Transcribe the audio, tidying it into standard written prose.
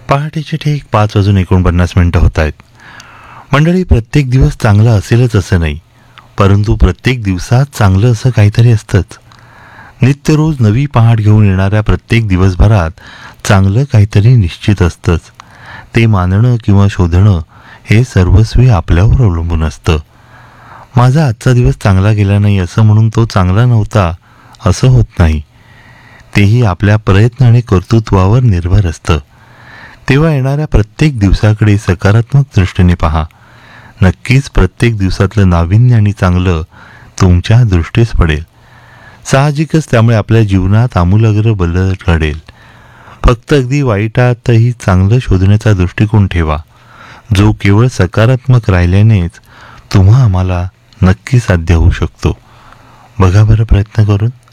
पहाटेचे ठीक 5:49 होत आहेत. मंडळी, प्रत्येक दिवस चांगला असेलच असं नाही, परंतु प्रत्येक दिवसात चांगलं असं काहीतरी असतंच. नित्य रोज नवी पहाट घेऊन येणाऱ्या प्रत्येक दिवसभरात चांगलं काहीतरी निश्चित असतंच. ते मानणं किंवा शोधणं हे सर्वस्वी आपल्यावर अवलंबून असतं. माझा आजचा दिवस चांगला गेला नाही असं म्हणून तो चांगला नव्हता असं होत नाही. तेही आपल्या प्रयत्न आणि कर्तृत्वावर निर्भर असतं. तेव्हा येणाऱ्या प्रत्येक दिवसाकडे सकारात्मक दृष्टीने पहा. नक्कीच प्रत्येक दिवसातलं नाविन्य आणि चांगलं तुमच्या दृष्टीस पडेल. साहजिकच त्यामुळे आपल्या जीवनात आमूलाग्र बदल घडेल. फक्त अगदी वाईटातही चांगलं शोधण्याचा दृष्टिकोन ठेवा, जो केवळ सकारात्मक राहिल्यानेच आम्हाला नक्की साध्य होऊ शकतो. बघा बरं प्रयत्न करून.